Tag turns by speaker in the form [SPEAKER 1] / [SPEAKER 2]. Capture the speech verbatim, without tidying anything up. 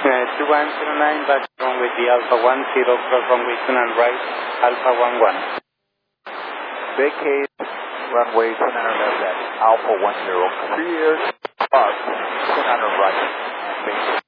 [SPEAKER 1] Uh, two one zero nine, back runway the Alpha one zero, cross runway two and right, Alpha one one.
[SPEAKER 2] Vacate runway two nine left at Alpha one zero, clear, park, two nine right, and vacate.